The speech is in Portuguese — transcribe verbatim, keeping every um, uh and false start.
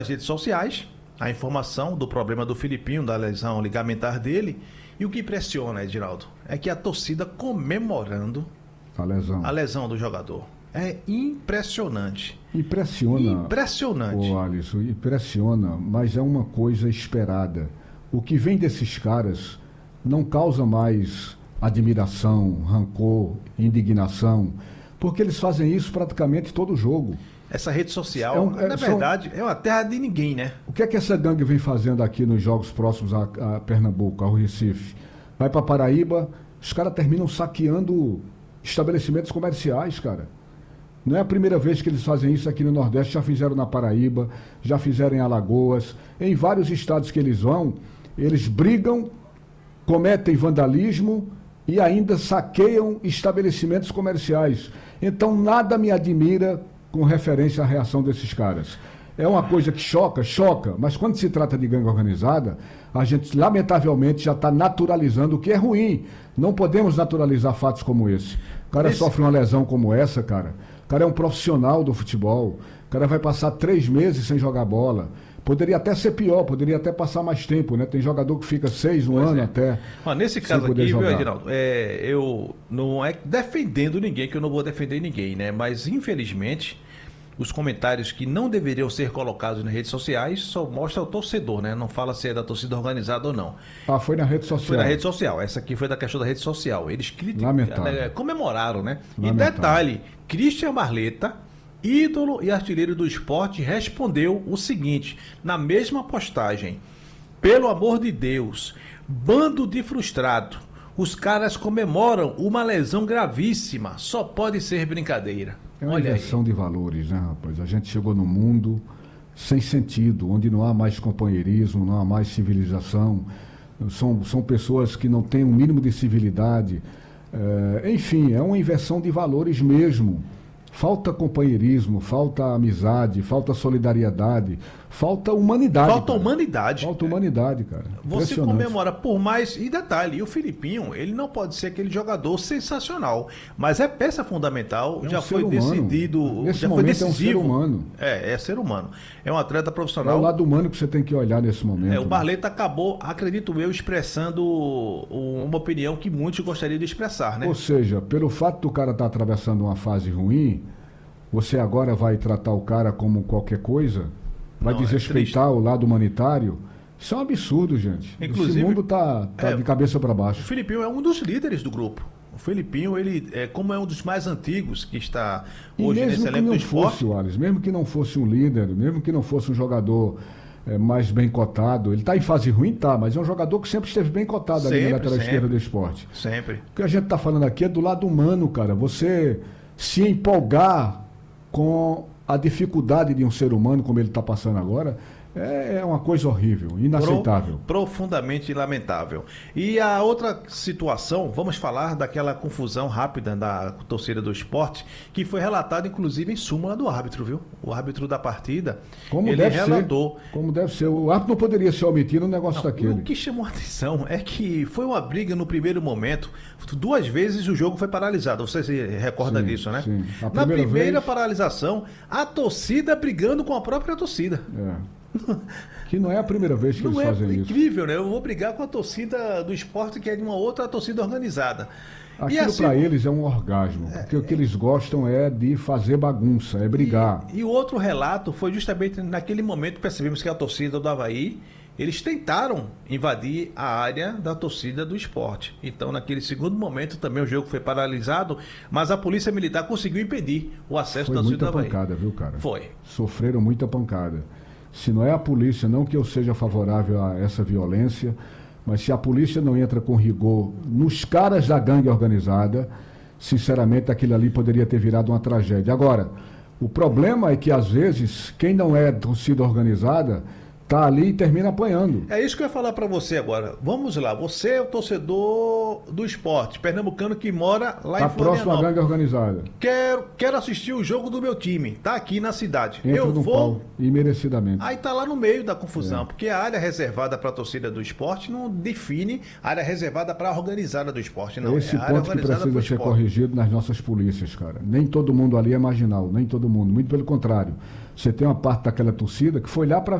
nas redes sociais a informação do problema do Filipinho, da lesão ligamentar dele. E o que impressiona, Edinaldo, é que a torcida comemorando a lesão, a lesão do jogador. É impressionante. Impressiona. Impressionante. Ô, Alisson, impressiona, mas é uma coisa esperada. O que vem desses caras não causa mais admiração, rancor, indignação, porque eles fazem isso praticamente todo jogo. Essa rede social, é um, é, na verdade, são... é uma terra de ninguém, né? O que é que essa gangue vem fazendo aqui nos jogos próximos a, a Pernambuco, ao Recife? Vai para Paraíba, os caras terminam saqueando estabelecimentos comerciais, cara. Não é a primeira vez que eles fazem isso aqui no Nordeste, já fizeram na Paraíba, já fizeram em Alagoas, em vários estados que eles vão, eles brigam, cometem vandalismo e ainda saqueiam estabelecimentos comerciais. Então nada me admira com referência à reação desses caras. É uma coisa que choca, choca, mas quando se trata de gangue organizada, a gente lamentavelmente já está naturalizando o que é ruim. Não podemos naturalizar fatos como esse. O cara esse... sofre uma lesão como essa, cara. O cara é um profissional do futebol. O cara vai passar três meses sem jogar bola. Poderia até ser pior, poderia até passar mais tempo, né? Tem jogador que fica seis, um pois ano é. até. Ó, nesse caso aqui, viu, Edinaldo? É, eu não é defendendo ninguém, que eu não vou defender ninguém, né? Mas, infelizmente, os comentários que não deveriam ser colocados nas redes sociais só mostra o torcedor, né? Não fala se é da torcida organizada ou não. Ah, foi na rede social. Foi na rede social. Essa aqui foi da questão da rede social. Eles criticaram, né? Comemoraram, né? Lamentável. E detalhe, Christian Barleta, ídolo e artilheiro do esporte, respondeu o seguinte, na mesma postagem: pelo amor de Deus, bando de frustrado, os caras comemoram uma lesão gravíssima, só pode ser brincadeira. É uma Olha inversão aí. de valores, né, rapaz? A gente chegou num mundo sem sentido, onde não há mais companheirismo, não há mais civilização, são, são pessoas que não têm um mínimo de civilidade, é, enfim, é uma inversão de valores mesmo. Falta companheirismo, falta amizade, falta solidariedade, falta humanidade. Falta cara. humanidade. Falta humanidade, cara. Você comemora por mais... E detalhe, e o Filipinho, ele não pode ser aquele jogador sensacional, mas é peça fundamental, é um já foi humano. decidido... Nesse já momento foi decisivo. É um ser humano. É, é ser humano. É um atleta profissional. É o lado humano que você tem que olhar nesse momento. É, o né? Barleta acabou, acredito eu, expressando uma opinião que muitos gostariam de expressar, né? Ou seja, pelo fato do cara estar atravessando uma fase ruim, você agora vai tratar o cara como qualquer coisa? Vai Não, desrespeitar é o lado humanitário? Isso é um absurdo, gente. Inclusive, esse mundo tá, tá é, de cabeça para baixo. O Filipinho é um dos líderes do grupo. O Filipinho, ele é, como é um dos mais antigos que está hoje nesse elenco do esporte. Fosse, Wallace, mesmo que não fosse um líder, mesmo que não fosse um jogador é, mais bem cotado, ele está em fase ruim, tá, mas é um jogador que sempre esteve bem cotado sempre, ali na lateral sempre, esquerda do esporte. Sempre. O que a gente está falando aqui é do lado humano, cara. Você se empolgar com a dificuldade de um ser humano, como ele está passando agora, é, é uma coisa horrível, inaceitável. Pro, profundamente lamentável. E a outra situação, vamos falar daquela confusão rápida da torcida do esporte, que foi relatada inclusive em súmula do árbitro, viu? O árbitro da partida, como ele deve relatou... Ser, como deve ser. O árbitro não poderia se omitir no negócio não, daquele. O que chamou a atenção é que foi uma briga no primeiro momento. Duas vezes o jogo foi paralisado. Você se recorda sim, disso, né? Sim. Na primeira vez... paralisação, a torcida brigando com a própria torcida. É. Que não é a primeira vez que não eles fazem é isso. Incrível, né? Eu vou brigar com a torcida do esporte, que é de uma outra torcida organizada. Aquilo assim, para eles é um orgasmo, porque é, o que eles gostam é de fazer bagunça, é brigar. E, e o outro relato foi justamente naquele momento que percebemos que a torcida do Avaí, eles tentaram invadir a área da torcida do esporte. Então, naquele segundo momento, também o jogo foi paralisado, mas a polícia militar conseguiu impedir o acesso foi da torcida do Avaí. Foi muita pancada, viu, cara? Foi. Sofreram muita pancada. Se não é a polícia, não que eu seja favorável a essa violência, mas se a polícia não entra com rigor nos caras da gangue organizada, sinceramente aquilo ali poderia ter virado uma tragédia. Agora, o problema é que às vezes quem não é torcida organizada tá ali e termina apanhando. É isso que eu ia falar para você agora. Vamos lá, você é o torcedor do esporte, pernambucano que mora lá tá em Florianópolis. Tá próximo à gangue organizada. Quero, quero assistir o jogo do meu time, tá aqui na cidade. Entra eu no vou... pau, imerecidamente. Aí tá lá no meio da confusão, é. porque a área reservada para a torcida do esporte não define a área reservada para a organizada do esporte, não. Esse é ponto que precisa ser corrigido nas nossas polícias, cara. Nem todo mundo ali é marginal, nem todo mundo. Muito pelo contrário. Você tem uma parte daquela torcida que foi lá para